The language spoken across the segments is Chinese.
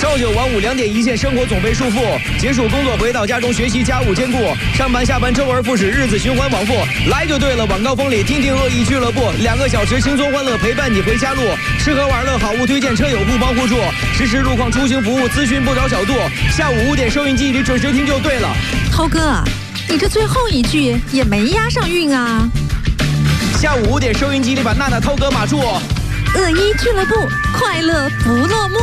朝9晚5，2点一线，生活总被束缚。结束工作回到家中，学习家务兼顾，上班下班周而复始，日子循环往复。来就对了，晚高峰里听听恶意俱乐部，2个小时轻松欢乐陪伴你回家路，吃喝玩乐好物推荐，车友互帮互助，实时路况出行服务，咨询不着小度。下午5点收音机里准时听就对了。 涛哥，你这最后一句也没押上韵啊。 下午5点收音机里把娜娜、涛哥、马住。 恶意俱乐部，快乐不落幕。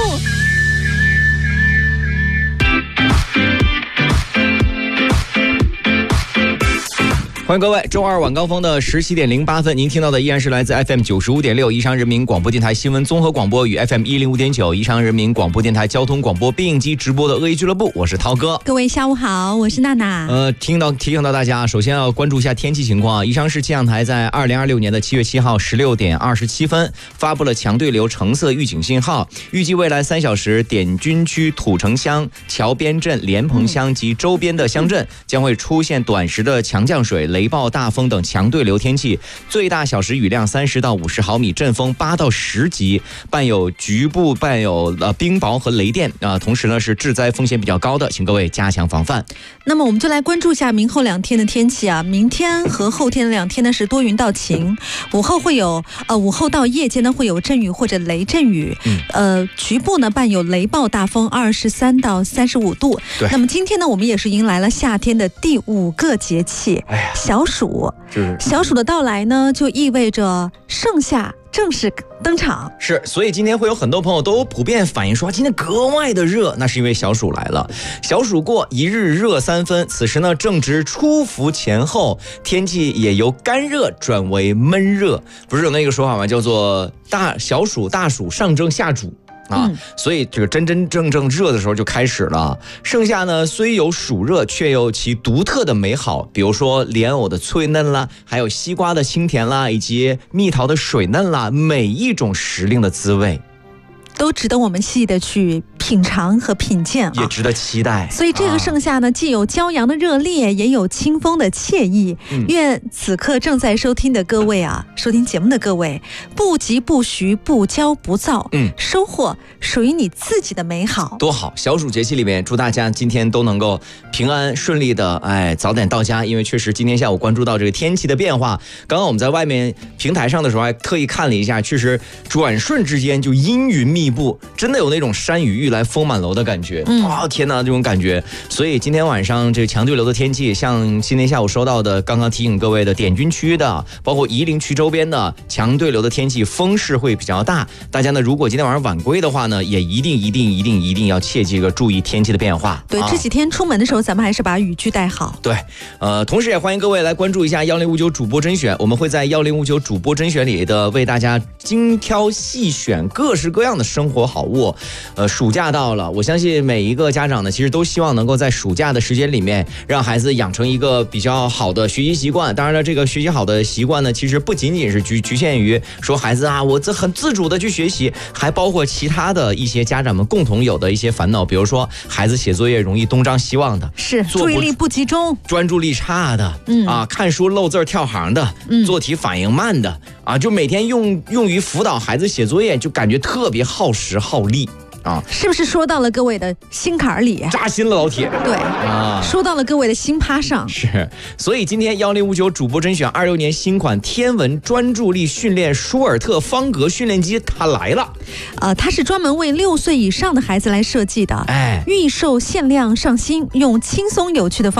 欢迎各位，周二晚高峰的17点08分，您听到的依然是来自 FM 95.6宜昌人民广播电台新闻综合广播与 FM 105.9宜昌人民广播电台交通广播并机直播的恶意俱乐部，我是涛哥。 各位下午好，我是娜娜。 提醒到大家，首先要关注一下天气情况。宜昌市气象台在2026年的7月7号16点27分发布了强对流橙色预警信号，预计未来3小时，点军区土城乡、桥边镇、莲蓬乡及周边的乡镇将会出现短时的强降水、雷暴、大风等强对流天气，最大小时雨量30到50毫米，阵风8到10级，局部伴有冰雹和雷电同时呢是致灾风险比较高的，请各位加强防范。 那么我们就来关注一下明后2天的天气啊。明天和后天的2天呢是多云到晴，午后到夜间呢会有阵雨或者雷阵雨，局部呢伴有雷暴大风，23到35度。那么今天呢我们也是迎来了夏天的第5个节气，小暑。小暑的到来呢，就意味着盛夏正式登场。 是，所以今天会有很多朋友都普遍反映说今天格外的热，那是因为小暑来了。小暑过，一日热3分，此时呢正值初伏前后，天气也由干热转为闷热。不是有那个说法吗？叫做小暑大暑上蒸下煮。所以这个真正热的时候就开始了。盛夏呢虽有暑热，却有其独特的美好，比如说莲藕的脆嫩啦，还有西瓜的清甜啦，以及蜜桃的水嫩啦，每一种时令的滋味都值得我们细的去品尝和品鉴， 也值得期待。 所以这个盛夏呢，既有骄阳的热烈，也有清风的惬意。愿此刻正在收听的各位收听节目的各位，不急不徐，不骄不躁，收获属于你自己的美好。 多好！小暑节气里面，祝大家今天都能够平安顺利的，早点到家。因为确实今天下午关注到这个天气的变化，刚刚我们在外面平台上的时候还特意看了一下，确实转瞬之间就阴云密布，真的有那种山雨欲来风满楼的感觉。天哪，这种感觉。所以今天晚上这个强对流的天气，像今天下午收到的刚刚提醒各位的点军区的，包括夷陵区周边的强对流的天气，风势会比较大。大家呢，如果今天晚上晚归的话呢，也一定要切记注意天气的变化。 对，这几天出门的时候，咱们还是把雨具带好。 对，同时也欢迎各位来关注一下1059主播甄选，我们会在1059主播甄选里的为大家精挑细选各式各样的生活好物。暑假到了，我相信每一个家长呢，其实都希望能够在暑假的时间里面，让孩子养成一个比较好的学习习惯。当然了，这个学习好的习惯呢，其实不仅仅是局限于说孩子我很自主的去学习，还包括其他的一些家长们共同有的一些烦恼，比如说孩子写作业容易东张西望的， 是注意力不集中， 专注力差的，看书漏字跳行的，做题反应慢的，就每天用于辅导孩子写作业，就感觉特别耗时耗力。 是不是说到了各位的心坎里， 扎心了老铁？ 对，说到了各位的心趴上。 是，所以今天1059主播甄选26年新款天文专注力训练舒尔特方格训练机它来了。 它是专门为6岁以上的孩子来设计的，预售限量上新，用轻松有趣的方式